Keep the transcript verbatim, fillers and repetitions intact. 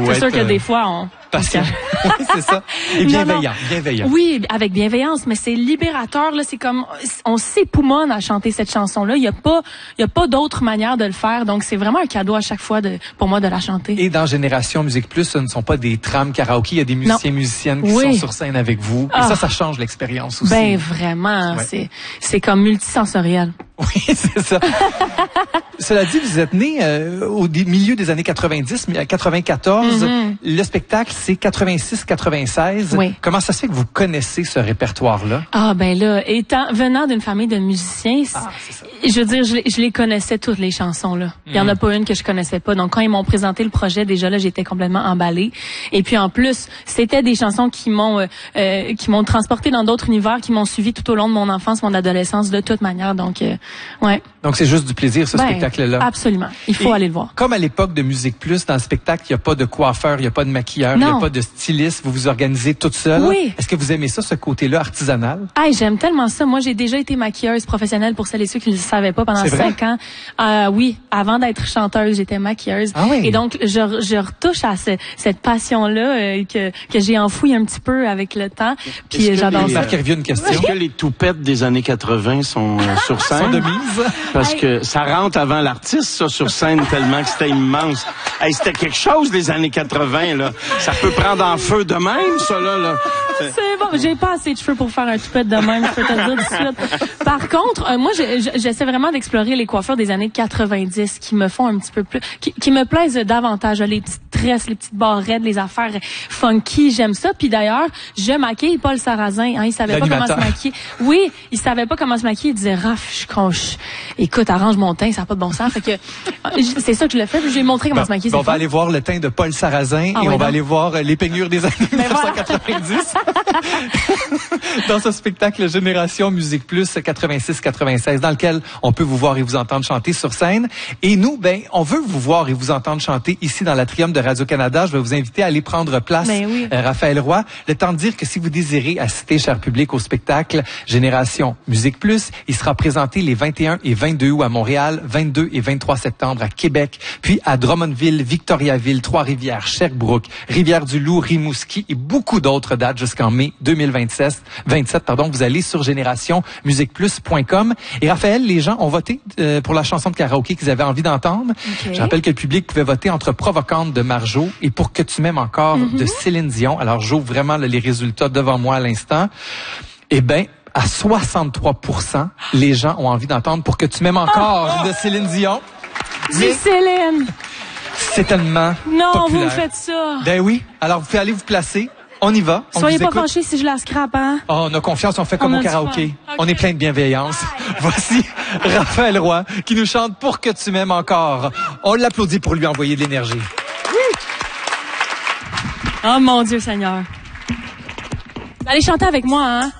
c'est être, sûr que euh, des fois, on... patient. Oui, c'est ça. Et bienveillant, bienveillant. Oui, avec bienveillance, mais c'est libérateur, là. C'est comme, on s'époumonne à chanter cette chanson-là. Il y a pas, il y a pas d'autre manière de le faire. Donc, c'est vraiment un cadeau à chaque fois de, pour moi de la chanter. Et dans Génération Musique Plus, ce ne sont pas des trames karaoké. Il y a des musiciens, non. musiciennes qui oui. sont sur scène avec vous. Et ah. ça, ça change l'expérience aussi. Ben, vraiment. Ouais. C'est, c'est comme multisensoriel. Oui, c'est ça. Cela dit, vous êtes né euh, au milieu des années quatre-vingt-dix, quatre-vingt-quatorze. Mm-hmm. Le spectacle, c'est quatre-vingt-six quatre-vingt-seize. Oui. Comment ça se fait que vous connaissez ce répertoire-là? Ah, ben là, étant, venant d'une famille de musiciens, ah, je veux dire, je, je les connaissais toutes les chansons, là. Il y en a pas une que je connaissais pas. Donc, quand ils m'ont présenté le projet, déjà là, j'étais complètement emballée. Et puis, en plus, c'était des chansons qui m'ont, euh, qui m'ont transporté dans d'autres univers, qui m'ont suivi tout au long de mon enfance, mon adolescence, de toute manière. Donc, euh, ouais. Donc, c'est juste du plaisir, ce ben, spectacle-là. Absolument. Il faut Et aller le voir. Comme à l'époque de Musique Plus, dans le spectacle, il n'y a pas de coiffeur, il n'y a pas de maquilleur, il n'y a pas de styliste. Vous vous organisez toute seule. Oui. Est-ce que vous aimez ça, ce côté-là artisanal? Ah, j'aime tellement ça. Moi, j'ai déjà été maquilleuse professionnelle pour celles et ceux qui ne le savaient pas pendant cinq ans. Euh, oui, avant d'être chanteuse, j'étais maquilleuse. Ah oui. Et donc, je, je retouche à ce, cette passion-là euh, que, que j'ai enfouie un petit peu avec le temps. Puis j'adore ça. Marc, une question. Est-ce que les toupettes des années quatre-vingt sont euh, sur scène? Sont de mise? Parce hey. que ça rentre avant l'artiste, ça, sur scène, tellement que c'était immense. Hey, c'était quelque chose, les années quatre-vingt, là. Ça peut prendre en feu de même, ça, là. là. C'est bon, j'ai pas assez de cheveux pour faire un toupette de même, je peux te le dire tout de suite. Par contre, euh, moi, j'essaie vraiment d'explorer les coiffures des années quatre-vingt-dix qui me font un petit peu plus, qui, qui me plaisent davantage. Les petites tresses, les petites barrettes, les affaires funky, j'aime ça. Puis d'ailleurs, je maquille Paul Sarrazin. Hein, il savait pas comment se maquiller. Oui, il savait pas comment se maquiller. Il disait, Raph, je croche. Écoute, arrange mon teint, ça n'a pas de bon sens. Fait que c'est ça que je l'ai fait. Puis je lui ai montré comment bon, se maquiller. Bon, on va aller voir le teint de Paul Sarrazin ah, et ouais, on donc. va aller voir les peignures des années dix-neuf cent quatre-vingt-dix. Dans ce spectacle Génération Musique Plus quatre-vingt-six quatre-vingt-seize, dans lequel on peut vous voir et vous entendre chanter sur scène. Et nous, ben, on veut vous voir et vous entendre chanter ici dans l'atrium de Radio-Canada. Je vais vous inviter à aller prendre place, ben oui. euh, Raphaël Roy. Le temps de dire que si vous désirez assister, cher public, au spectacle Génération Musique Plus, il sera présenté les vingt et un et vingt-deux août à Montréal, vingt-deux et vingt-trois septembre à Québec, puis à Drummondville, Victoriaville, Trois-Rivières, Sherbrooke, Rivière-du-Loup, Rimouski et beaucoup d'autres dates jusqu'en mai deux mille vingt-sept. vingt-sept, pardon, vous allez sur génération musique plus point com. Et Raphaël, les gens ont voté euh, pour la chanson de karaoké qu'ils avaient envie d'entendre. Okay. Je rappelle que le public pouvait voter entre Provocante de Marjo et Pour que tu m'aimes encore mm-hmm. de Céline Dion. Alors, j'ouvre vraiment là, les résultats devant moi à l'instant. Eh bien, à soixante-trois pour cent, les gens ont envie d'entendre Pour que tu m'aimes encore oh, oh. de Céline Dion. C'est Céline! C'est tellement Non, populaire. Vous me faites ça. Ben oui. Alors, vous pouvez aller vous placer. On y va. On Soyez pas fâchés si je la scrape, hein? Oh, on a confiance, on fait comme on au karaoké. Okay. On est plein de bienveillance. Bye. Voici Raphaël Roy qui nous chante Pour que tu m'aimes encore. On l'applaudit pour lui envoyer de l'énergie. Oui. Oh mon Dieu Seigneur. Allez chanter avec moi, hein?